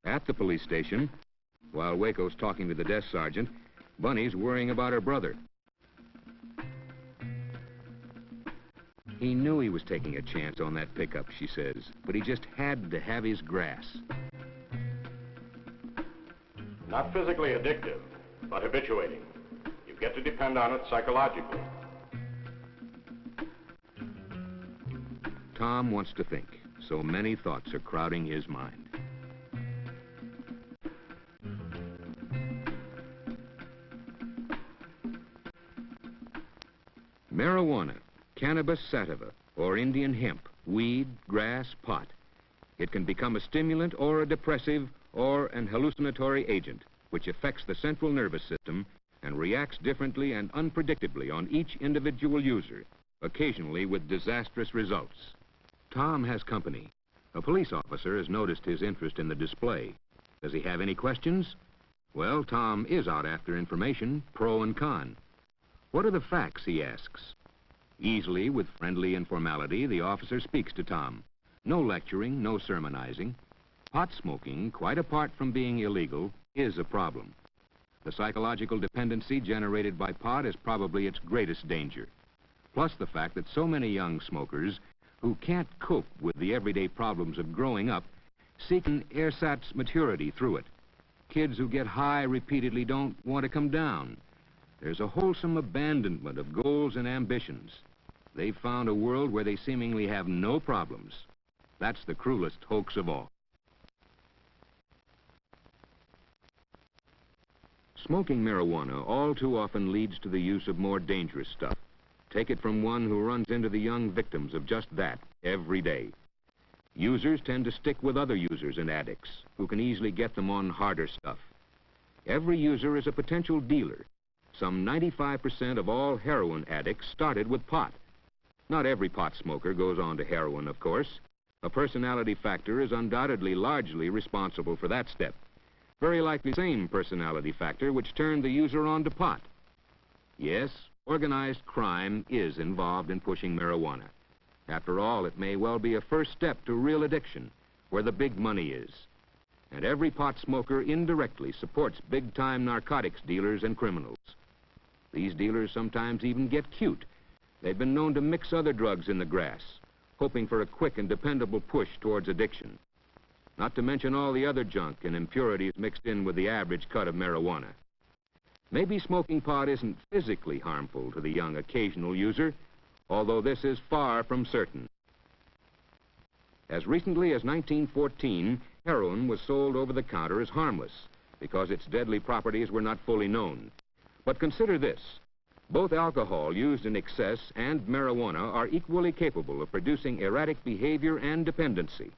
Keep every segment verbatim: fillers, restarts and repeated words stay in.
At the police station, while Waco's talking to the desk sergeant, Bunny's worrying about her brother. He knew he was taking a chance on that pickup, she says, but he just had to have his grass. Not physically addictive, but habituating. You get to depend on it psychologically. Tom wants to think, so many thoughts are crowding his mind. Marijuana, cannabis sativa, or Indian hemp, weed, grass, pot. It can become a stimulant or a depressive or an hallucinatory agent, which affects the central nervous system and reacts differently and unpredictably on each individual user, occasionally with disastrous results. Tom has company. A police officer has noticed his interest in the display. Does he have any questions? Well, Tom is out after information, pro and con. What are the facts, he asks. Easily, with friendly informality, the officer speaks to Tom. No lecturing, no sermonizing. Pot smoking, quite apart from being illegal, is a problem. The psychological dependency generated by pot is probably its greatest danger. Plus the fact that so many young smokers who can't cope with the everyday problems of growing up seek an ersatz maturity through it. Kids who get high repeatedly don't want to come down. There's a wholesome abandonment of goals and ambitions. They've found a world where they seemingly have no problems. That's the cruelest hoax of all. Smoking marijuana all too often leads to the use of more dangerous stuff. Take it from one who runs into the young victims of just that every day. Users tend to stick with other users and addicts who can easily get them on harder stuff. Every user is a potential dealer. Some ninety-five percent of all heroin addicts started with pot. Not every pot smoker goes on to heroin, of course. A personality factor is undoubtedly largely responsible for that step. Very likely the same personality factor which turned the user on to pot. Yes, organized crime is involved in pushing marijuana. After all, it may well be a first step to real addiction, where the big money is. And every pot smoker indirectly supports big-time narcotics dealers and criminals. These dealers sometimes even get cute. They've been known to mix other drugs in the grass, hoping for a quick and dependable push towards addiction. Not to mention all the other junk and impurities mixed in with the average cut of marijuana. Maybe smoking pot isn't physically harmful to the young occasional user, although this is far from certain. As recently as nineteen fourteen, heroin was sold over the counter as harmless because its deadly properties were not fully known. But consider this. Both alcohol used in excess and marijuana are equally capable of producing erratic behavior and dependency.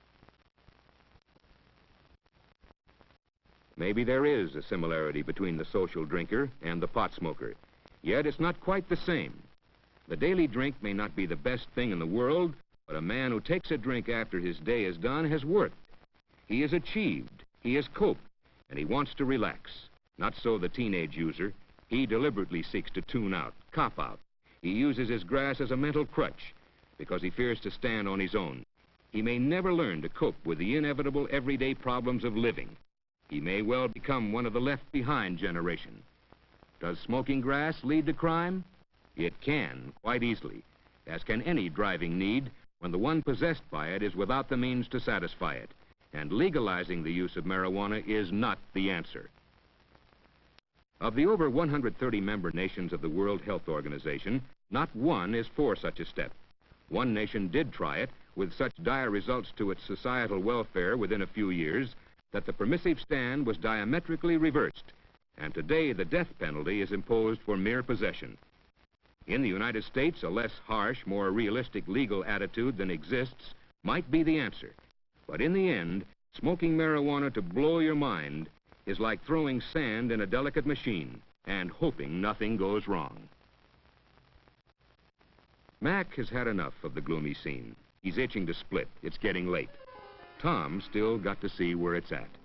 Maybe there is a similarity between the social drinker and the pot smoker, yet it's not quite the same. The daily drink may not be the best thing in the world, but a man who takes a drink after his day is done has worked. He has achieved, he has coped, and he wants to relax. Not so the teenage user. He deliberately seeks to tune out, cop out. He uses his grass as a mental crutch because he fears to stand on his own. He may never learn to cope with the inevitable everyday problems of living. He may well become one of the left-behind generation. Does smoking grass lead to crime? It can, quite easily, as can any driving need when the one possessed by it is without the means to satisfy it. And legalizing the use of marijuana is not the answer. Of the over one hundred thirty member nations of the World Health Organization, not one is for such a step. One nation did try it, with such dire results to its societal welfare within a few years, that the permissive stand was diametrically reversed, and today the death penalty is imposed for mere possession. In the United States, a less harsh, more realistic legal attitude than exists might be the answer. But in the end, smoking marijuana to blow your mind is like throwing sand in a delicate machine and hoping nothing goes wrong. Mac has had enough of the gloomy scene. He's itching to split. It's getting late. Tom still got to see where it's at.